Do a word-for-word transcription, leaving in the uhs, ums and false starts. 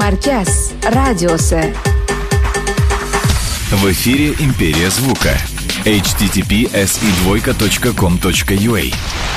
Marques Радиосе. В эфире «Империя звука». эйч ти ти пи эс и двойка точка ком точка ю а.